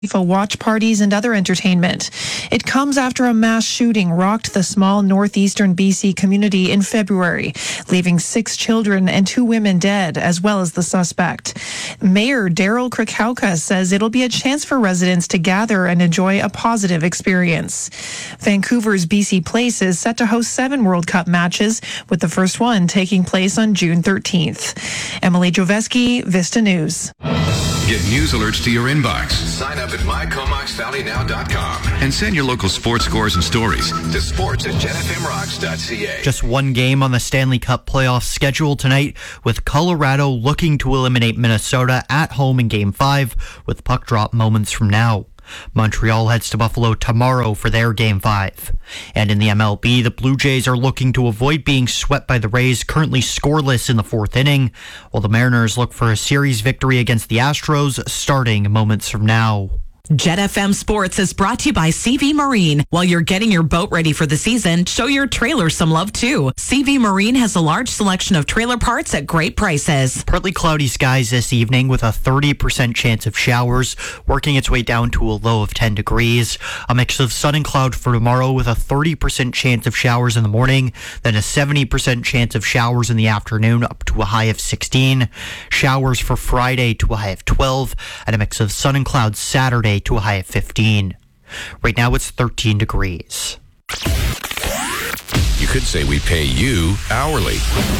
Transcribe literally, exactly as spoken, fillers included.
for watch parties and other entertainment. It comes after a mass shooting rocked the small northeastern B C community in February, leaving six children and two women dead, as well as the suspect. Mayor Daryl Krakauka says it'll be a chance for residents to gather and enjoy a positive experience. Vancouver's B C Place is set to host seven World Cup matches, with the first one taking place on June thirteenth. Emily Joveski, Vista News. Get news alerts to your inbox. Sign up at my comox valley now dot com and send your local sports scores and stories to sports at gen f m rocks dot c a. Just one game on the Stanley Cup playoff schedule tonight, with Colorado looking to eliminate Minnesota at home in Game five with puck drop moments from now. Montreal heads to Buffalo tomorrow for their Game five. And in the M L B, the Blue Jays are looking to avoid being swept by the Rays, currently scoreless in the fourth inning, while the Mariners look for a series victory against the Astros starting moments from now. Jet F M Sports is brought to you by C V Marine. While you're getting your boat ready for the season, show your trailer some love too. C V Marine has a large selection of trailer parts at great prices. Partly cloudy skies this evening with a thirty percent chance of showers, working its way down to a low of ten degrees. A mix of sun and cloud for tomorrow with a thirty percent chance of showers in the morning, then a seventy percent chance of showers in the afternoon up to a high of sixteen. Showers for Friday to a high of twelve, and a mix of sun and clouds Saturday to a high of fifteen. Right now it's thirteen degrees. You could say we pay you hourly.